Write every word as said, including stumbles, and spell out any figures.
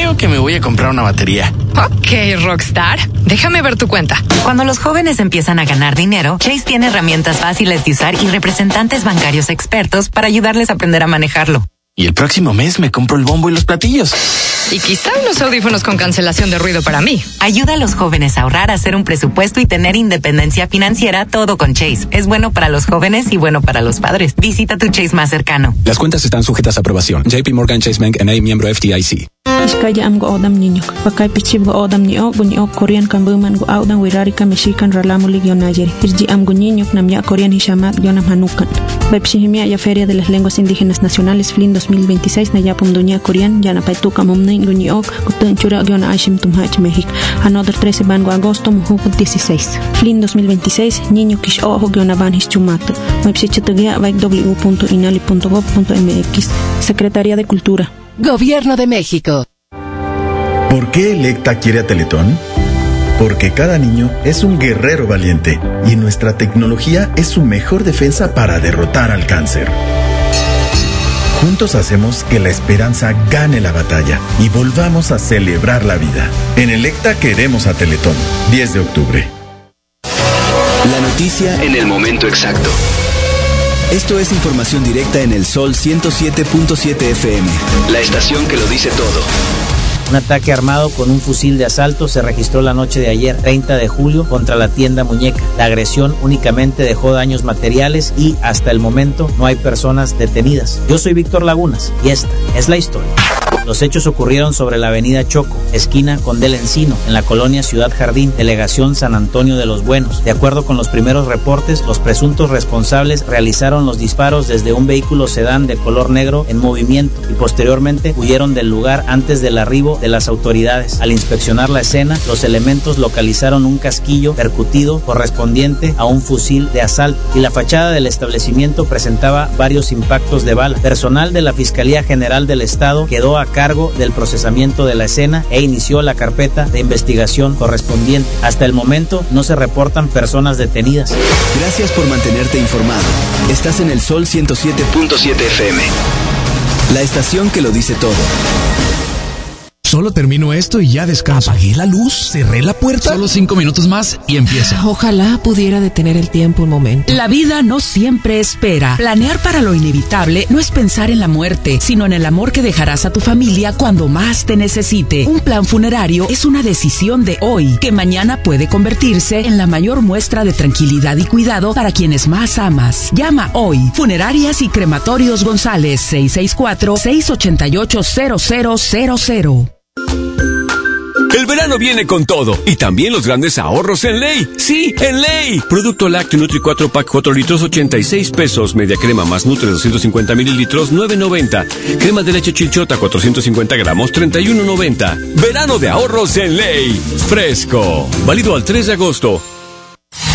creo que me voy a comprar una batería. Ok, Rockstar. Déjame ver tu cuenta. Cuando los jóvenes empiezan a ganar dinero, Chase tiene herramientas fáciles de usar y representantes bancarios expertos para ayudarles a aprender a manejarlo. Y el próximo mes me compro el bombo y los platillos. Y quizá unos audífonos con cancelación de ruido para mí. Ayuda a los jóvenes a ahorrar, a hacer un presupuesto y tener independencia financiera, todo con Chase. Es bueno para los jóvenes y bueno para los padres. Visita tu Chase más cercano. Las cuentas están sujetas a aprobación. J P Morgan Chase Bank N A, miembro F D I C. Iskaya am go odam niño. Pakai pichib go odam niño, guño Korean kambuman go audan wirarika mexican ralamulig yonayeri. Irji am go niño namya Korean hishamat yonam hanukan. Bepsihimia ya Feria de las Lenguas Indígenas Nacionales F L I N dos mil veintiséis Nayapum Duña Korean yana paituka momnin guño gutun chura yona ashim tumhach México. Another trece bango agosto muhuk dieciséis. F L I N dos mil veintiséis niño kish ojo yona van hischumat. Website baik w punto inali punto gov punto m x. Secretaría de Cultura. Gobierno de México. ¿Por qué Electa quiere a Teletón? Porque cada niño es un guerrero valiente y nuestra tecnología es su mejor defensa para derrotar al cáncer. Juntos hacemos que la esperanza gane la batalla y volvamos a celebrar la vida. En Electa queremos a Teletón. diez de octubre. La noticia en el momento exacto. Esto es información directa en el Sol ciento siete punto siete F M. La estación que lo dice todo. Un ataque armado con un fusil de asalto se registró la noche de ayer, treinta de julio, contra la tienda Muñeca. La agresión únicamente dejó daños materiales y, hasta el momento, no hay personas detenidas. Yo soy Víctor Lagunas y esta es la historia. Los hechos ocurrieron sobre la avenida Choco, esquina con Del Encino, en la colonia Ciudad Jardín, delegación San Antonio de los Buenos. De acuerdo con los primeros reportes, los presuntos responsables realizaron los disparos desde un vehículo sedán de color negro en movimiento y posteriormente huyeron del lugar antes del arribo de las autoridades. Al inspeccionar la escena, los elementos localizaron un casquillo percutido correspondiente a un fusil de asalto y la fachada del establecimiento presentaba varios impactos de bala. Personal de la Fiscalía General del Estado quedó a cargo del procesamiento de la escena e inició la carpeta de investigación correspondiente. Hasta el momento no se reportan personas detenidas. Gracias por mantenerte informado. Estás en el Sol ciento siete punto siete F M. La estación que lo dice todo. Solo termino esto y ya descanso. Apagué la luz, cerré la puerta. Solo cinco minutos más y empieza. Ojalá pudiera detener el tiempo un momento. La vida no siempre espera. Planear para lo inevitable no es pensar en la muerte, sino en el amor que dejarás a tu familia cuando más te necesite. Un plan funerario es una decisión de hoy, que mañana puede convertirse en la mayor muestra de tranquilidad y cuidado para quienes más amas. Llama hoy. Funerarias y Crematorios González, seis seis cuatro, seis ocho ocho, cero cero cero cero. El verano viene con todo y también los grandes ahorros en Ley. Sí, en Ley. Producto lácteo Nutri cuatro pack cuatro litros, ochenta y seis pesos. Media crema más Nutri doscientos cincuenta mililitros, nueve noventa. Crema de leche Chilchota cuatrocientos cincuenta gramos, treinta y uno noventa. Verano de ahorros en Ley. Fresco. Válido al tres de agosto.